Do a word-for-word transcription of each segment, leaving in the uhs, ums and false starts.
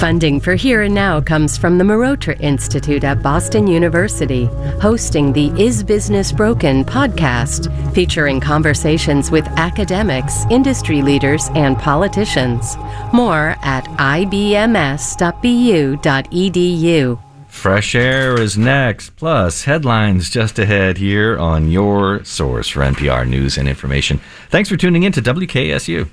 Funding for Here and Now comes from the Marotra Institute at Boston University, hosting the Is Business Broken podcast, featuring conversations with academics, industry leaders, and politicians. More at I B M S dot B U dot E D U. Fresh Air is next, plus headlines just ahead here on your source for N P R news and information. Thanks for tuning in to W K S U.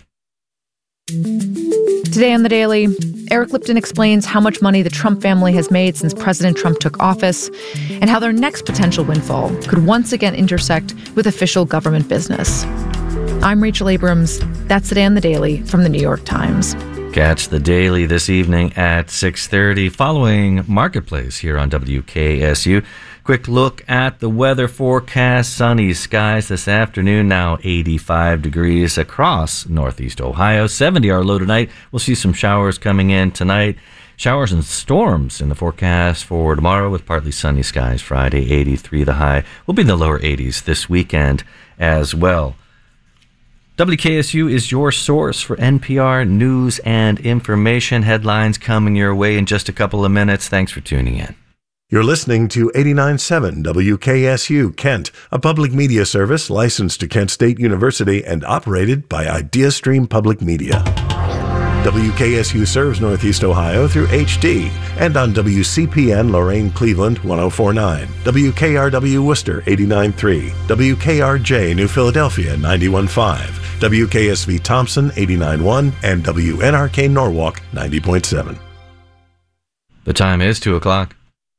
Today on The Daily, Eric Lipton explains how much money the Trump family has made since President Trump took office and how their next potential windfall could once again intersect with official government business. I'm Rachel Abrams. That's Today on The Daily from The New York Times. Catch The Daily this evening at six thirty following Marketplace here on W K S U. Quick look at the weather forecast. Sunny skies this afternoon, now eighty-five degrees across northeast Ohio. seventy our low tonight. We'll see some showers coming in tonight. Showers and storms in the forecast for tomorrow with partly sunny skies. Friday, eighty-three the high. We'll be in the lower eighties this weekend as well. W K S U is your source for N P R news and information. Headlines coming your way in just a couple of minutes. Thanks for tuning in. You're listening to eighty-nine point seven W K S U Kent, a public media service licensed to Kent State University and operated by IdeaStream Public Media. W K S U serves Northeast Ohio through H D and on W C P N Lorain Cleveland one oh four point nine, W K R W Worcester eighty-nine point three, W K R J New Philadelphia ninety-one point five, W K S V Thompson eighty-nine point one, and W N R K Norwalk ninety point seven. The time is two o'clock.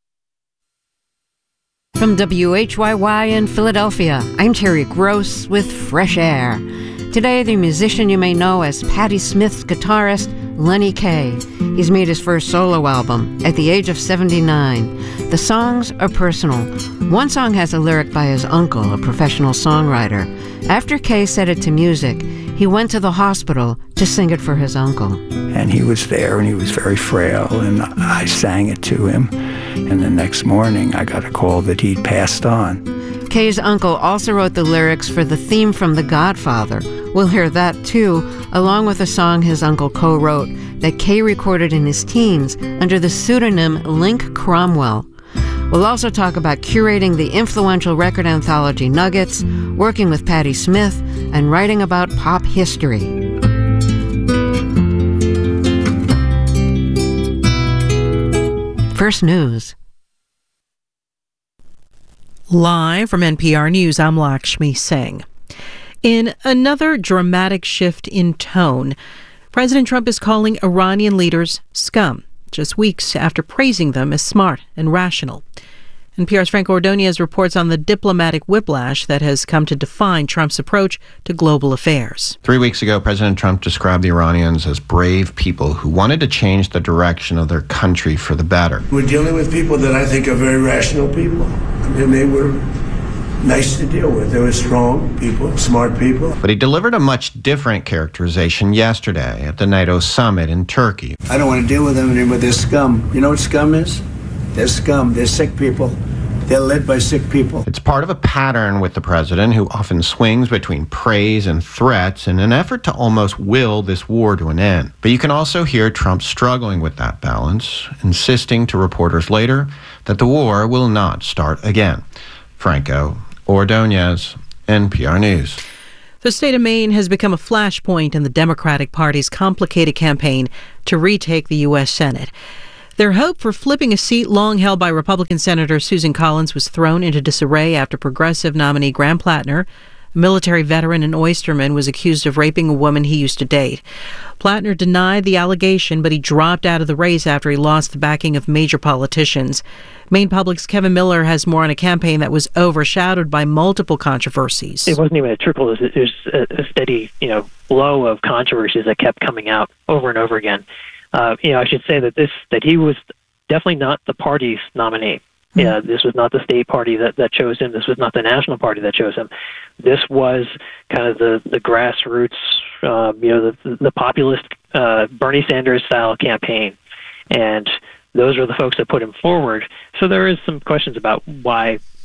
From W H Y Y in Philadelphia, I'm Terry Gross with Fresh Air. Today, the musician you may know as Patti Smith's guitarist, Lenny Kaye. He's made his first solo album at the age of seventy-nine. The songs are personal. One song has a lyric by his uncle, a professional songwriter. After Kaye set it to music, he went to the hospital to sing it for his uncle. And he was there, and he was very frail, and I sang it to him. And the next morning, I got a call that he'd passed on. Kaye's uncle also wrote the lyrics for the theme from The Godfather. We'll hear that, too, along with a song his uncle co-wrote that Kaye recorded in his teens under the pseudonym Link Cromwell. We'll also talk about curating the influential record anthology Nuggets, working with Patti Smith, and writing about pop history. First News. Live from N P R News, I'm Lakshmi Singh. In another dramatic shift in tone, President Trump is calling Iranian leaders scum, just weeks after praising them as smart and rational. N P R's Frank Ordonez reports on the diplomatic whiplash that has come to define Trump's approach to global affairs. Three weeks ago, President Trump described the Iranians as brave people who wanted to change the direction of their country for the better. We're dealing with people that I think are very rational people. I mean, they were nice to deal with. They were strong people, smart people. But he delivered a much different characterization yesterday at the NATO summit in Turkey. I don't want to deal with them anymore. They're scum. You know what scum is? They're scum. They're sick people. They're led by sick people. It's part of a pattern with the president, who often swings between praise and threats in an effort to almost will this war to an end. But you can also hear Trump struggling with that balance, insisting to reporters later that the war will not start again. Franco Ordonez, N P R News. The state of Maine has become a flashpoint in the Democratic Party's complicated campaign to retake the U S Senate. Their hope for flipping a seat long held by Republican Senator Susan Collins was thrown into disarray after progressive nominee Graham Plattner, a military veteran and oysterman, was accused of raping a woman he used to date. Plattner denied the allegation, but he dropped out of the race after he lost the backing of major politicians. Maine Public's Kevin Miller has more on a campaign that was overshadowed by multiple controversies. It wasn't even a trickle. It was a steady, you know, flow of controversies that kept coming out over and over again. Uh, you know, I should say that this that he was definitely not the party's nominee. Mm-hmm. Yeah, this was not the state party that, that chose him. This was not the national party that chose him. This was kind of the the grassroots, uh, you know, the the populist uh, Bernie Sanders style campaign, and those are the folks that put him forward. So there is some questions about why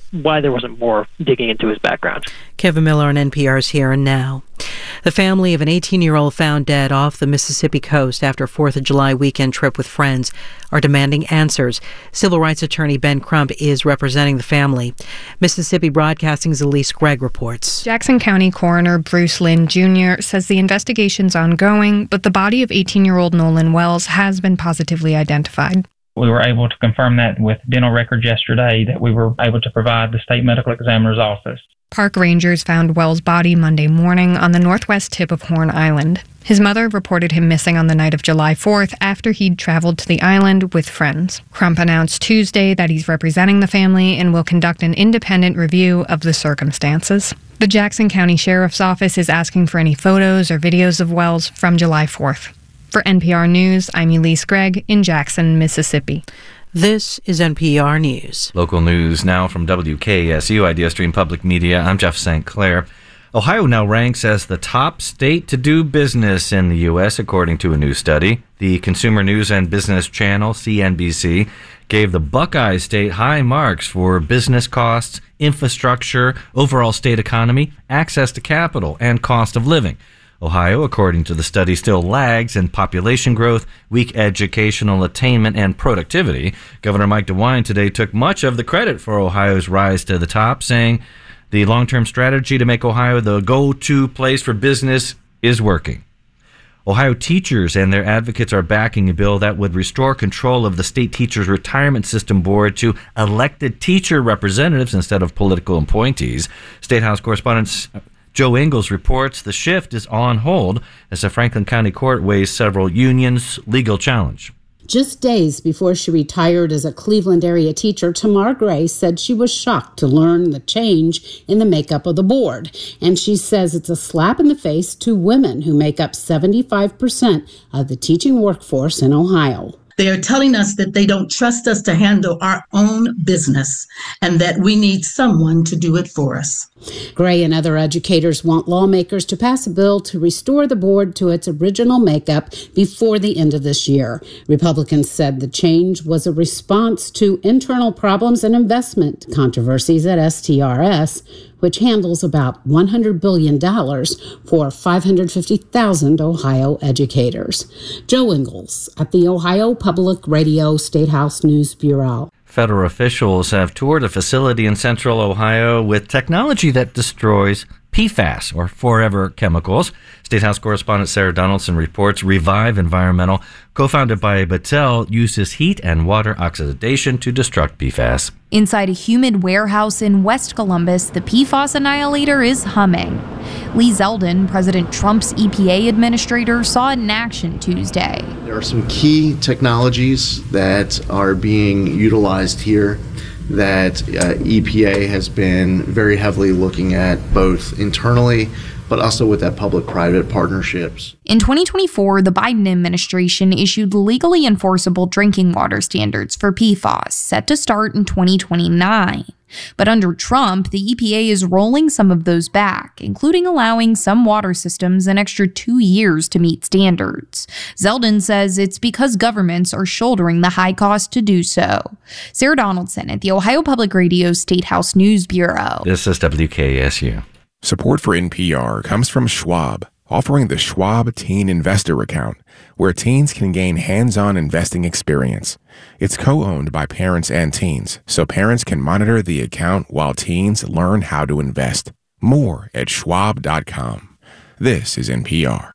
why there wasn't more digging into his background. Kevin Miller on N P R's Here and Now. The family of an eighteen-year-old found dead off the Mississippi coast after a fourth of July weekend trip with friends are demanding answers. Civil rights attorney Ben Crump is representing the family. Mississippi Broadcasting's Elise Gregg reports. Jackson County Coroner Bruce Lynn Junior says the investigation's ongoing, but the body of eighteen-year-old Nolan Wells has been positively identified. We were able to confirm that with dental records yesterday, that we were able to provide the state medical examiner's office. Park rangers found Wells' body Monday morning on the northwest tip of Horn Island. His mother reported him missing on the night of July fourth after he'd traveled to the island with friends. Crump announced Tuesday that he's representing the family and will conduct an independent review of the circumstances. The Jackson County Sheriff's Office is asking for any photos or videos of Wells from July fourth. For N P R News, I'm Elise Gregg in Jackson, Mississippi. This is N P R News. Local news now from W K S U, Idea Stream Public Media. I'm Jeff Saint Clair. Ohio now ranks as the top state to do business in the U S, according to a new study. The Consumer News and Business Channel, C N B C, gave the Buckeye State high marks for business costs, infrastructure, overall state economy, access to capital, and cost of living. Ohio, according to the study, still lags in population growth, weak educational attainment, and productivity. Governor Mike DeWine today took much of the credit for Ohio's rise to the top, saying the long-term strategy to make Ohio the go-to place for business is working. Ohio teachers and their advocates are backing a bill that would restore control of the state teachers' retirement system board to elected teacher representatives instead of political appointees. State House correspondent Joe Ingles reports the shift is on hold as the Franklin County Court weighs several unions' legal challenge. Just days before she retired as a Cleveland area teacher, Tamar Gray said she was shocked to learn the change in the makeup of the board. And she says it's a slap in the face to women who make up seventy-five percent of the teaching workforce in Ohio. They are telling us that they don't trust us to handle our own business and that we need someone to do it for us. Gray and other educators want lawmakers to pass a bill to restore the board to its original makeup before the end of this year. Republicans said the change was a response to internal problems and investment controversies at S T R S, which handles about one hundred billion dollars for five hundred fifty thousand Ohio educators. Joe Ingles at the Ohio Public Radio State House News Bureau. Federal officials have toured a facility in central Ohio with technology that destroys P FAS, or forever chemicals. State House correspondent Sarah Donaldson reports Revive Environmental, co-founded by Battelle, uses heat and water oxidation to destruct P FAS. Inside a humid warehouse in West Columbus, the P FAS annihilator is humming. Lee Zeldin, President Trump's E P A administrator, saw it in action Tuesday. There are some key technologies that are being utilized here that uh, E P A has been very heavily looking at, both internally but also with that public-private partnerships. In twenty twenty-four, the Biden administration issued legally enforceable drinking water standards for P FAS, set to start in twenty twenty-nine. But under Trump, the E P A is rolling some of those back, including allowing some water systems an extra two years to meet standards. Zeldin says it's because governments are shouldering the high cost to do so. Sarah Donaldson at the Ohio Public Radio State House News Bureau. This is W K S U. Support for N P R comes from Schwab, offering the Schwab Teen Investor Account, where teens can gain hands-on investing experience. It's co-owned by parents and teens, so parents can monitor the account while teens learn how to invest. More at schwab dot com. This is N P R.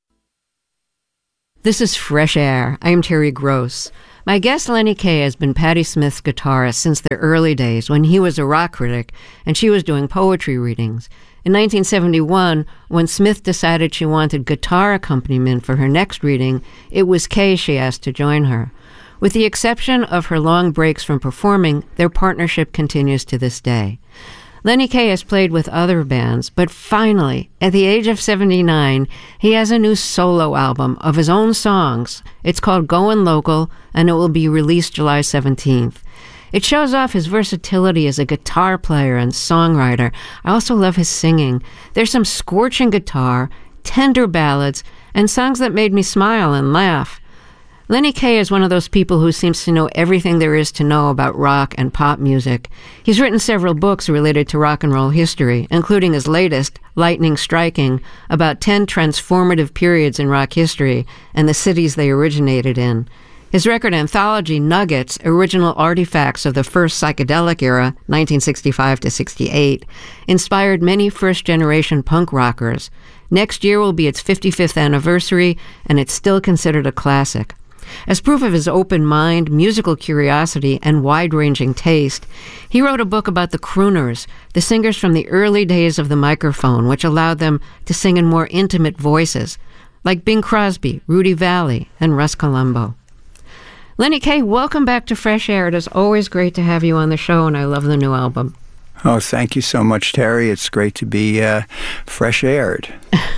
This is Fresh Air. I am Terry Gross. My guest, Lenny Kaye, has been Patti Smith's guitarist since the early days when he was a rock critic and she was doing poetry readings. In nineteen seventy-one, when Smith decided she wanted guitar accompaniment for her next reading, it was Kaye she asked to join her. With the exception of her long breaks from performing, their partnership continues to this day. Lenny Kaye has played with other bands, but finally, at the age of seventy-nine, he has a new solo album of his own songs. It's called Goin' Local, and it will be released July seventeenth. It shows off his versatility as a guitar player and songwriter. I also love his singing. There's some scorching guitar, tender ballads, and songs that made me smile and laugh. Lenny Kaye is one of those people who seems to know everything there is to know about rock and pop music. He's written several books related to rock and roll history, including his latest, Lightning Striking, about ten transformative periods in rock history and the cities they originated in. His record anthology, Nuggets, Original Artifacts of the First Psychedelic Era, nineteen sixty-five to sixty-eight, inspired many first-generation punk rockers. Next year will be its fifty-fifth anniversary, and it's still considered a classic. As proof of his open mind, musical curiosity, and wide-ranging taste, he wrote a book about the crooners, the singers from the early days of the microphone, which allowed them to sing in more intimate voices, like Bing Crosby, Rudy Vallee, and Russ Columbo. Lenny Kaye, welcome back to Fresh Air. It is always great to have you on the show, and I love the new album. Oh, thank you so much, Terry. It's great to be uh, fresh-aired.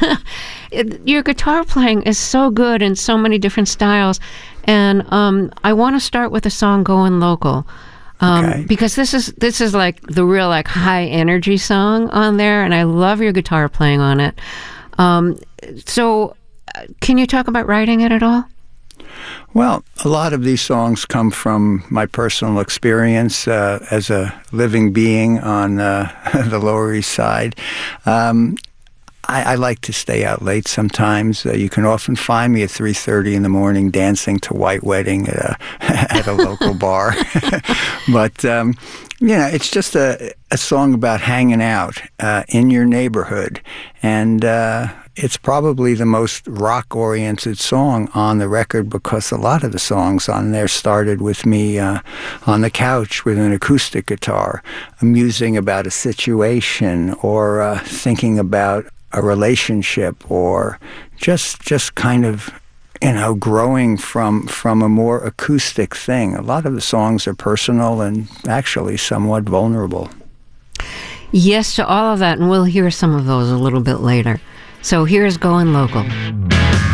Your guitar playing is so good in so many different styles, and um, I want to start with the song "Going Local," um, okay. because this is this is like the real like high energy song on there, and I love your guitar playing on it. Um, so, can you talk about writing it at all? Well, a lot of these songs come from my personal experience uh, as a living being on uh, the Lower East Side. Um, I, I like to stay out late sometimes. Uh, you can often find me at three thirty in the morning dancing to White Wedding at a, at a local bar. But, um, you know, it's just a, a song about hanging out uh, in your neighborhood. And uh, it's probably the most rock-oriented song on the record because a lot of the songs on there started with me uh, on the couch with an acoustic guitar, musing about a situation or uh, thinking about a relationship or just just kind of, you know, growing from from a more acoustic thing. A lot of the songs are personal and actually somewhat vulnerable. Yes to all of that, and we'll hear some of those a little bit later. So here's Going Local.